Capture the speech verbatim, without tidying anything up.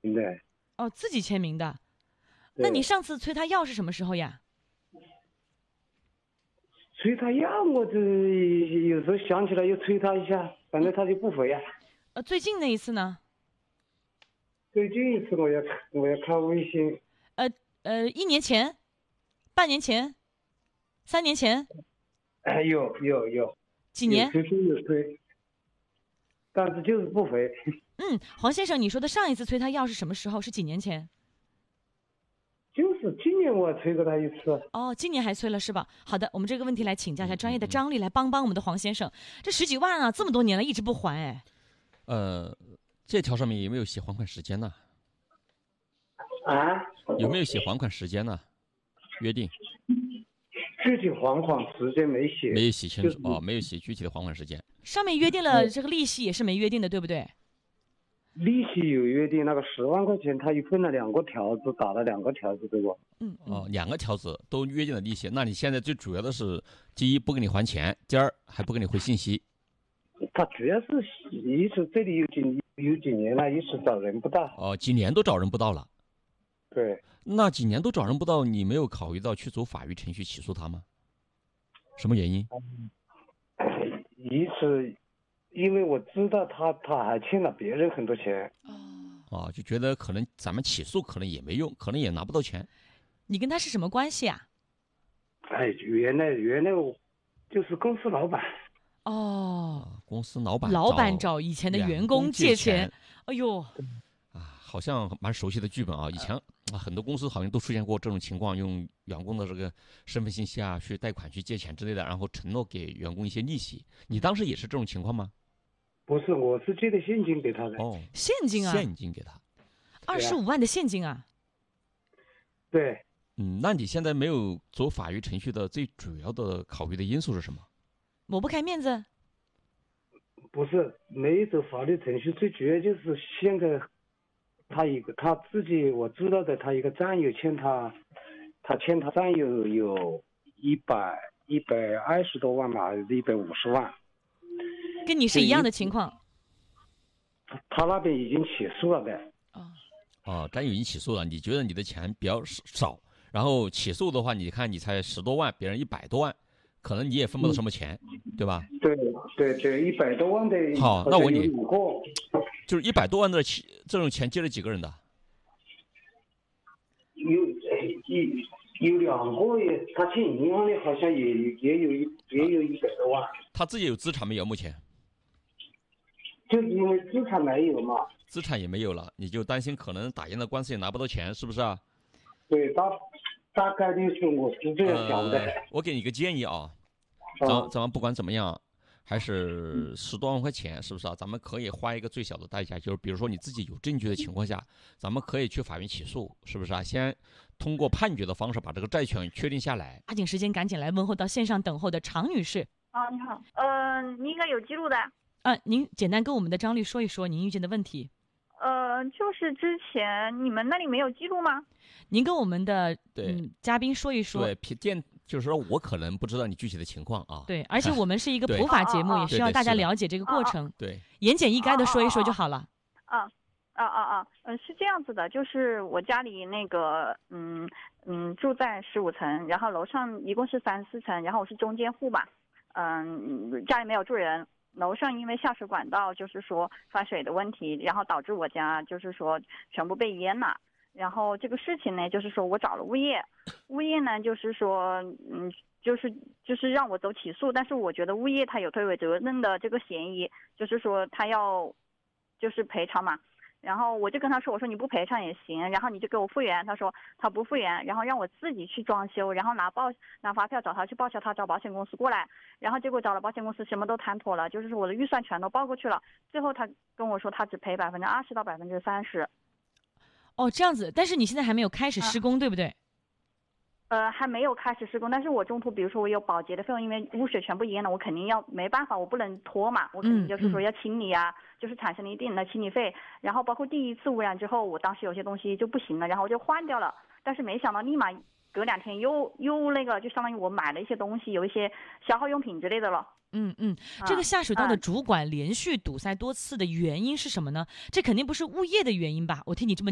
的。 哦，自己签名的。 对那你上次催他要是什么时候呀？ 催他要，我这有时候想起来又催他一下，反正他就不回呀、 呃，最近那一次呢？ 最近一次我要我要看微信， 呃呃，一年前、半年前、三年前、 哎，有有有几年？ 有催催有催，但是就是不回。 嗯，黄先生，你说的上一次催他要是什么时候？是几年前？ 就是今年我催过他一次。 哦，今年还催了是吧？好的，我们这个问题来请教一下专业的嗯嗯嗯张力，来帮帮我们的黄先生。这十几万啊，这么多年了，一直不还，哎， 呃，这条上面有没有写还款时间呢？ 啊， 有没有写还款时间呢？约定具体还款时间没写， 没有写清楚就是哦，没有写具体的还款时间。 上面约定了这个利息也是没约定的，对不对？ 利息有约定，那个十万块钱他一分了两个条子，打了两个条子给我。 嗯嗯哦，两个条子都约定了利息，那你现在最主要的是，第一不给你还钱，第二还不给你回信息。 他主要是一直这里有几有几年了，一直找人不到。 哦，几年都找人不到了。 对， 那几年都找人不到，你没有考虑到去走法律程序起诉他吗？什么原因？ 一直因为我知道他他还欠了别人很多钱。 哦，就觉得可能咱们起诉可能也没用，可能也拿不到钱。 你跟他是什么关系啊？ 哎，原来原来我就是公司老板。 哦， 啊，公司老板老板找找以前的员员工工借借钱钱， 哎呦， 啊，好像蛮熟悉的剧本啊。以前啊，很多公司好像都出现过这种情况，用员工的这个身份信息啊，去贷款、去借钱之类的，然后承诺给员工一些利息。你当时也是这种情况吗？ 不是，我是借的现金给他的。 哦， 现金啊， 现金给他。 二十五万的现金啊， 对， 嗯，那你现在没有走法律程序的最主要的考虑的因素是什么？ 抹不开面子。 不是没走法律程序，最主要就是现在他一个他自己我知道的，他一个战友欠他，他欠他战友有一百一百二十多万吧，一百五十万。 跟你是一样的情况。 他那边已经起诉了的。 哦， 哦，战友已经起诉了，你觉得你的钱比较少，然后起诉的话，你看你才十多万，别人一百多万，可能你也分不到什么钱，对吧？ 对对对，一百多万的。 好那我问你有两个就是一百多万的钱，这种钱借了几个人的？ 有有有两个也，他欠银行的好像也也有一也有一百多万， 他自己有资产没有？目前就是因为资产没有嘛。 资产也没有了，你就担心可能打赢了官司也拿不到钱，是不是啊？ 对，大大概率是我是这样想的。 呃，我给你个建议啊， 啊咱咱们不管怎么样，还是十多万块钱，是不是啊？咱们可以花一个最小的代价，就是比如说你自己有证据的情况下，咱们可以去法院起诉，是不是啊？先通过判决的方式把这个债权确定下来。 抓紧时间赶紧来问候到线上等候的常女士。 啊，你好，呃，你应该有记录的。 啊，您简单跟我们的张律说一说您遇见的问题。 呃，就是之前你们那里没有记录吗？ 您跟我们的对嗯嘉宾说一说。 对，骗电就是说我可能不知道你具体的情况啊。 对，而且我们是一个对普法节目， 哦哦哦也需要大家对对是的了解这个过程， 对， 言简意赅的说一说就好了。 啊啊啊啊，嗯、是这样子的，就是我家里那个，嗯嗯，住在十五层，然后楼上一共是三四层，然后我是中间户吧，嗯，家里没有住人。楼上因为下水管道就是说发水的问题，然后导致我家就是说全部被淹了。然后这个事情呢，就是说我找了物业，物业呢就是说，嗯，就是就是让我走起诉，但是我觉得物业他有推诿责任的这个嫌疑，就是说他要就是赔偿嘛。然后我就跟他说，我说你不赔偿也行，然后你就给我复原。他说他不复原，然后让我自己去装修，然后拿报拿发票找他去报销，他找保险公司过来，然后结果找了保险公司什么都谈妥了，就是说我的预算全都报过去了，最后他跟我说他只赔百分之二十到百分之三十。 哦，这样子，但是你现在还没有开始施工，对不对？ 呃，还没有开始施工，但是我中途比如说我有保洁的费用，因为污水全部淹了，我肯定要没办法，我不能拖嘛，我肯定就是说要清理啊，就是产生了一定的清理费，然后包括第一次污染之后，我当时有些东西就不行了，然后我就换掉了，但是没想到立马隔两天又又那个，就相当于我买了一些东西，有一些消耗用品之类的了。 嗯嗯，这个下水道的主管连续堵塞多次的原因是什么呢？这肯定不是物业的原因吧？我听你这么